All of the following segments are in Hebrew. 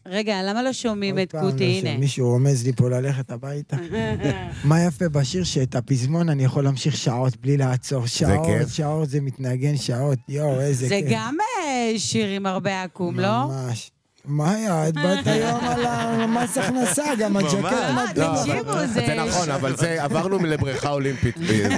רגע, למה לא שומעים את קוטי? הנה. מישהו רומז לי פה ללכת הביתה. מה יפה בשיר שאת הפזמון אני יכול להמשיך שעות בלי לעצור. שעות זה מתנגן שעות. יואו, איזה כיף. זה גם שיר עם הרבה עקום, לא? ממש. מה היה? את באת היום על המס הכנסה, גם הג'קט מדהים. תקשיבו, זה נכון, אבל זה עברנו לבריכה אולימפית.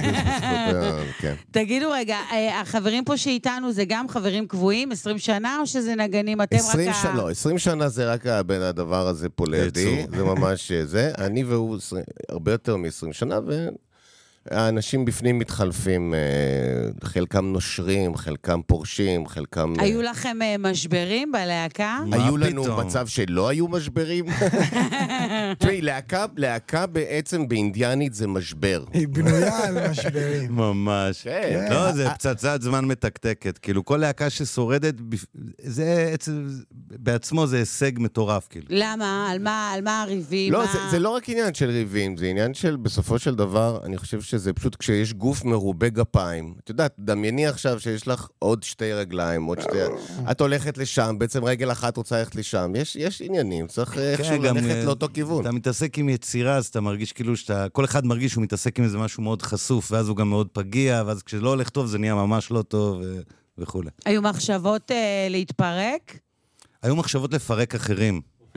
תגידו רגע, החברים פה שאיתנו זה גם חברים קבועים, 20 שנה, או שזה נגנים, אתם רק... לא, 20 שנה זה רק בין הדבר הזה פה לידי, זה ממש זה. אני והוא הרבה יותר מ-20 שנה, האנשים בפנים מתחלפים, חלקם נושרים, חלקם פורשים, חלקם... היו לכם משברים בלהקה? היו לנו מצב שלא היו משברים. תראי, להקה בעצם באינדיאנית זה משבר. היא בנויה על משברים. ממש. לא, זה פצצת זמן מתקתקת. כאילו, כל להקה ששורדת, זה בעצמו זה הישג מטורף, כאילו. למה? על מה הריבים? לא, זה לא רק עניין של ריבים, זה עניין של, בסופו של דבר, אני חושב שזה פשוט כשיש גוף מרובה גפיים. את יודעת, דמייני עכשיו שיש לך עוד 2 רגליים, עוד 2... את הולכת לשם, בעצם רגל אחת רוצה ללכת לשם. יש עניינים, צריך איכשהו ללכת לאותו כיוון. אתה מתעסק עם יצירה, אז אתה מרגיש כאילו כל אחד מרגיש שהוא מתעסק עם איזה משהו מאוד חשוף, ואז הוא גם מאוד פגיע, ואז כשלא הולך טוב זה נהיה ממש לא טוב וכו'. היו מחשבות להתפרק? היו מחשבות לפרק אחרים.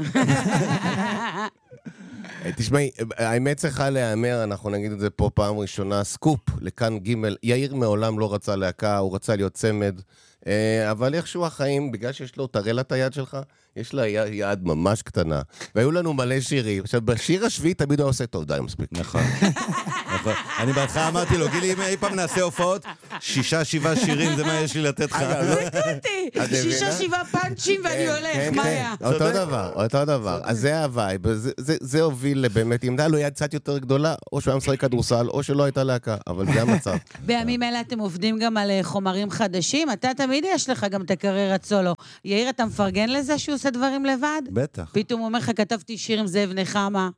תשמעי, האמת צריכה להיאמר, אנחנו נגיד את זה פה פעם ראשונה, סקופ לכאן ג' יאיר מעולם לא רצה להקה, הוא רצה להיות צמד, אבל איכשהו החיים, בגלל שיש לו תראה לה את היד שלך, יש לה יד ממש קטנה, והיו לנו מלא שירים. עכשיו, בשיר השביעי תמיד הוא עושה טוב, די מספיק. נכון. אני בהתחלה אמרתי לו, גילי, אם אי פעם נעשה הופעות, 6-7 שירים, זה מה יש לי לתת לך. לא הכרתי, 6-7 פאנצ'ים ואני הולך, מה היה? אותו דבר. אז זה הווייב, זה הוביל באמת, אם היה לו יד קצת יותר גדולה, או שהוא היה משחק כדורסל, או שלא הייתה להקה, אבל זה המצב. בימים אלה אתם עובדים גם על חומרים חדשים, אתה תמיד יש לך גם את הקריירת סולו. יאיר, אתה מפרגן לזה שהוא עושה דברים לבד? בטח. פתאום הוא אומר לך, כתבתי שיר עם זאב נחמה.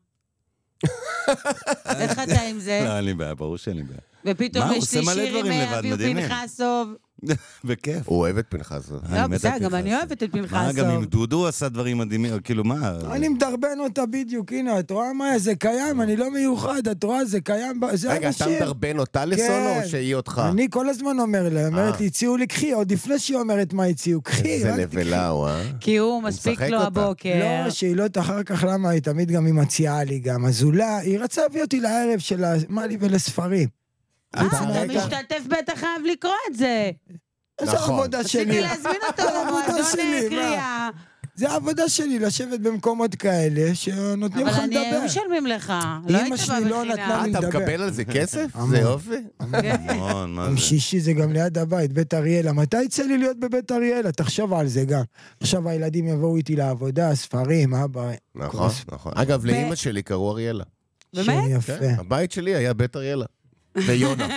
איך אתה עם זה? לא, אין לי בעיה, ברור שאין לי בעיה. ופתאום יש לי שיר עם אביו פנחסוב. בכיף. הוא אוהב את פנחסוב. לא, בסדר, גם אני אוהבת את פנחסוב. גם עם דודו עשה דברים מדהימים, כאילו מה? אני מדרבן אותה בדיוק, הנה, את רואה מה, זה קיים, אני לא מיוחד, את רואה, זה קיים, זה רגע, אתה מדרבן אותה לסולו או שהיא אותך? אני כל הזמן אומר לה, אומרת לי, הציעו לי, קחי, עוד לפני שהיא אומרת מה הציעו, קחי. איזה נבלה הוא, כי הוא מספיק לו הבוקר. לא, שהיא לא אחר כך, למה, היא תמיד גם היא מציעה לי גם, אז אולי, היא רצה להביא אותי לערב של מה לי ולספרים. אתה משתתף בטח חייב לקרוא את זה. זה העבודה שלי. רציתי להזמין אותו למועדון קריאה. זה העבודה שלי, לשבת במקומות כאלה, שנותנים לך לדבר. אבל אני משלמים לך. לא היית במכינה. אתה מקבל על זה כסף? זה יופי. עם שישי זה גם ליד הבית, בית אריאלה. מתי יצא לי להיות בבית אריאלה? תחשוב על זה גם. עכשיו הילדים יבואו איתי לעבודה, ספרים, אבא. נכון, נכון. אגב, לאמא שלי קראו אריאלה. באמת? הבית שלי היה בית אריאלה. ויונה.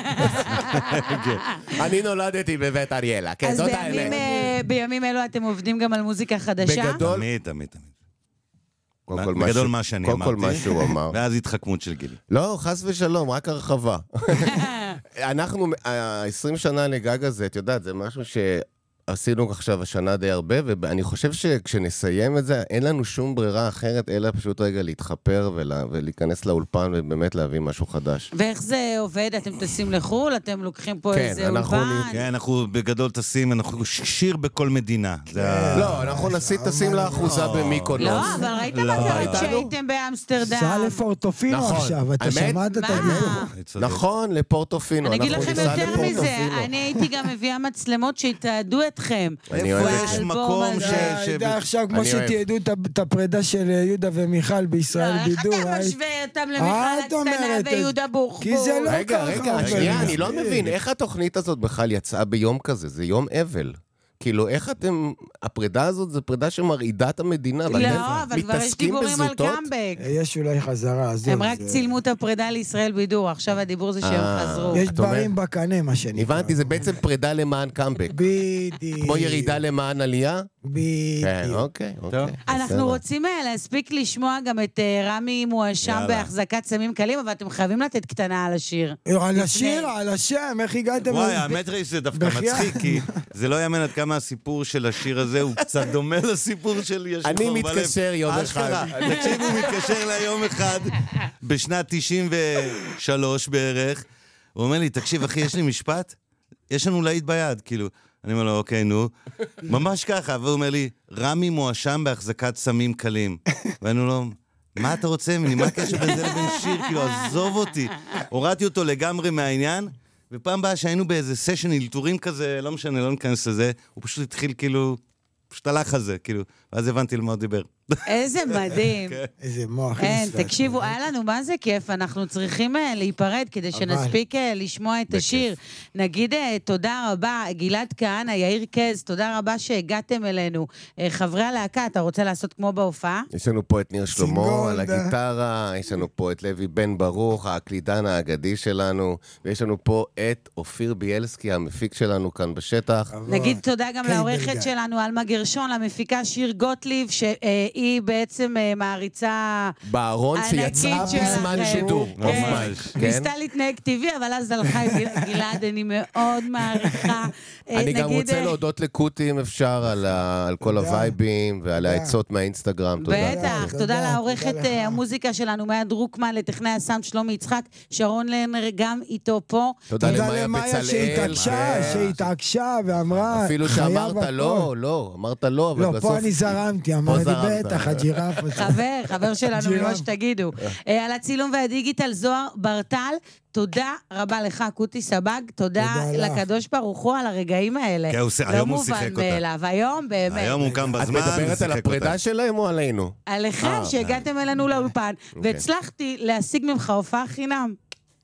אני נולדתי בבית אריאלה. אז בימים אלו אתם עובדים גם על מוזיקה חדשה? בגדול. תמיד. בגדול מה שאני אמרתי. קודם כל מה שהוא אמר. ואז התחכמות של גילי. לא, חס ושלום, רק הרחבה. אנחנו, 20 שנה לגג הזה, את יודעת, זה משהו שעשינו עכשיו השנה די הרבה, ואני חושב שכשנסיים את זה, אין לנו שום ברירה אחרת, אלא פשוט רגע להתחפר ולהיכנס לאולפן ובאמת להביא משהו חדש. ואיך זה עובד? אתם טסים לחול? אתם לוקחים פה איזה אולפן? כן, אנחנו בגדול טסים, אנחנו שיר בכל מדינה. לא, אנחנו טסים לאחוזה במיקונוס. לא, אבל ראיתם מה שהייתם באמסטרדם. סע לפורטופינו עכשיו, אתה שמעת את הדיבור. נכון, לפורטופינו. אני אגיד לכם יותר מזה, אני הייתי גם מביאה מצלמות שהתעדו אתכם. יש מקום עכשיו כמו שתיעדו את הפרידה של יהודה ומיכל בישראל בידור. איך אתה משווה אותם למיכל הקטנה ויהודה בוך? כי זה לא ככה. רגע, שנייה, אני לא מבין, איך התוכנית הזאת בכלל יצאה ביום כזה? זה יום אבל. כאילו, איך אתם... הפרידה הזאת זה פרידה שמרעידה את המדינה, לא, אבל כבר יש דיבורים על קאמבק. יש אולי חזרה. הם רק צילמו את הפרידה לישראל בידור, עכשיו הדיבור זה שהם חזרו. יש דברים בקנה, מה שנקרא. הבנתי, זה בעצם פרידה למען קאמבק. בדיוק. כמו ירידה למען עלייה? כן, אוקיי. אנחנו רוצים להספיק לשמוע גם את רמי מואשם בהחזקת סמים קלים, אבל אתם חייבים לתת קטנה על השיר. על השיר, על השם, איך הגעתם? וואי, האמת זה דווקא מצחיק, כי זה לא יאמן עד כמה הסיפור של השיר הזה הוא קצת דומה לסיפור של יש לי חור בלב. אני מתקשר יום אחד. תקשיב, הוא מתקשר ליום אחד, בשנת 93 בערך, הוא אומר לי, תקשיב אחי, יש לי משפט, יש לנו להיט ביד, כאילו. אני אומר לו, אוקיי, נו. ממש ככה, והוא אומר לי, רמי מואשם בהחזקת סמים קלים. ואני אומר לו, מה אתה רוצה ממני? מה הקשר בין זה לבין שיר? כאילו, עזוב אותי. הורדתי אותו לגמרי מהעניין, ופעם באה שהיינו באיזה סשן אילתורים כזה, לא משנה, לא ניכנס לזה, הוא פשוט התחיל כאילו, פשוט הלך על זה, כאילו, ואז הבנתי למה הוא דיבר. איזה מדהים. איזה מוח. כן, תקשיבו, היה לנו מה זה כיף, אנחנו צריכים להיפרד כדי שנספיק לשמוע את השיר. נגיד תודה רבה, גלעד כהנא, יאיר קז, תודה רבה שהגעתם אלינו. חברי הלהקה, אתה רוצה לעשות כמו בהופעה? יש לנו פה את ניר שלמה על הגיטרה, יש לנו פה את לוי בן ברוך, הקלידן האגדי שלנו, ויש לנו פה את אופיר ביאלסקי, המפיק שלנו כאן בשטח. נגיד תודה גם לעורכת שלנו, אלמה גרשון, למפיקה שיר גוטליב, היא בעצם מעריצה בארון שיצאה בזמן שידור. ניסתה להתנהג טבעי, אבל אז הלכה עם גלעד, אני מאוד מעריכה. אני גם רוצה להודות לקוטי, אם אפשר, על כל הווייבים ועל העצות מהאינסטגרם. בטח, תודה לעורכת המוזיקה שלנו, מאיה דרוקמן, לטכנאי הסאונד שלומי יצחק, שרון לרנר גם איתו פה. תודה למאיה בצלאל. שהתעקשה ואמרה, אפילו שאמרת לא, אמרת לא, אבל בסוף... לא, פה אני זרמתי, אמרתי בטח, הג'ירף. חבר שלנו ממה שתגידו. על הצילום והדיגיטל זוהר ברטל, תודה רבה לך, קוטי סבג, תודה לקדוש ברוך הוא על הרגעים האלה. היום הוא שיחק אותה. היום באמת. היום הוא קם בזמן. את מדברת על הפרידה שלהם או עלינו? עליכם שהגעתם אלינו לאולפן, והצלחתי להשיג ממך הופעה חינם.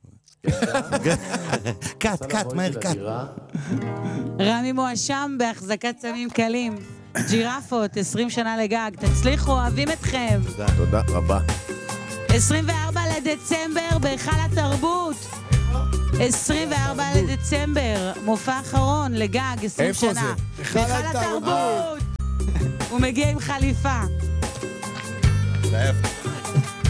קאט, מהר קאט. רמי מואשם בהחזקת סמים קלים. ג'ירפות, 20 שנה לגג. תצליחו, אוהבים אתכם. תודה רבה. 24 לדצמבר בהיכל התרבות. 24 לדצמבר, מופע אחרון לגג, 20 שנה. איפה זה? בהיכל התרבות. הוא מגיע עם חליפה.